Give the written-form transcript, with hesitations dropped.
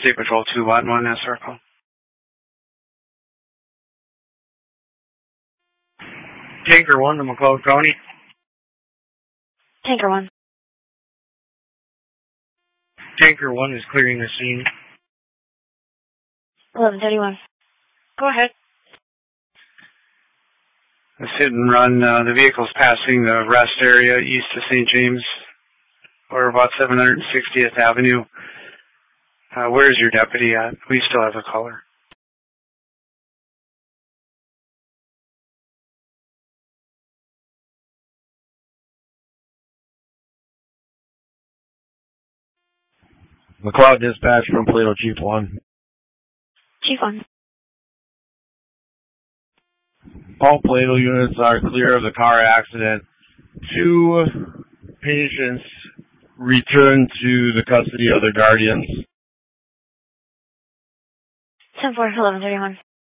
State Patrol 2, Lot 1, that circle. Tanker 1 to McLeod County. Tanker 1. Tanker 1 is clearing the scene. 1131. Go ahead. This hit and run, the vehicle's passing the rest area east of St. James, or about 760th Avenue. Where's your deputy at? We still have a caller. McLeod Dispatch from Plato, Chief 1. Chief 1. All Plato units are clear of the car accident. 2 patients returned to the custody of their guardians. 10-4, 1131.